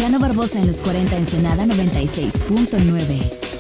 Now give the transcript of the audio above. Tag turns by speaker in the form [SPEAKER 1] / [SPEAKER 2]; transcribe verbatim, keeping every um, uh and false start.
[SPEAKER 1] Cano Barbosa en los cuarenta Ensenada noventa y seis punto nueve.